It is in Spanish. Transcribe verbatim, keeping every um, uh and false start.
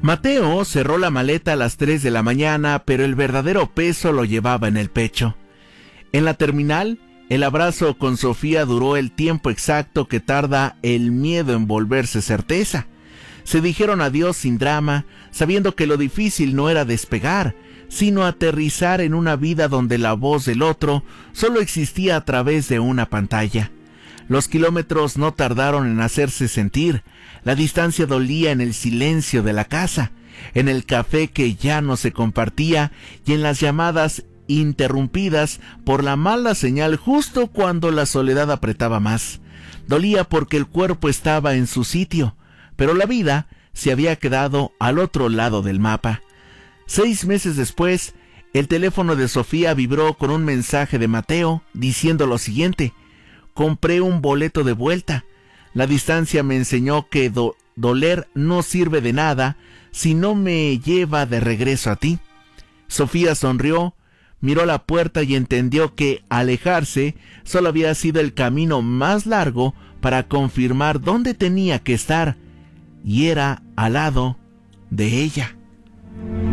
Mateo cerró la maleta a las tres de la mañana, pero el verdadero peso lo llevaba en el pecho. En la terminal, el abrazo con Sofía duró el tiempo exacto que tarda el miedo en volverse certeza. Se dijeron adiós sin drama, sabiendo que lo difícil no era despegar, sino aterrizar en una vida donde la voz del otro solo existía a través de una pantalla. Los kilómetros no tardaron en hacerse sentir. La distancia dolía en el silencio de la casa, en el café que ya no se compartía y en las llamadas interrumpidas por la mala señal justo cuando la soledad apretaba más. Dolía porque el cuerpo estaba en su sitio, pero la vida se había quedado al otro lado del mapa. Seis meses después, el teléfono de Sofía vibró con un mensaje de Mateo diciendo lo siguiente: compré un boleto de vuelta. La distancia me enseñó que do- doler no sirve de nada si no me lleva de regreso a ti. Sofía sonrió, miró la puerta y entendió que alejarse solo había sido el camino más largo para confirmar dónde tenía que estar, y era al lado de ella.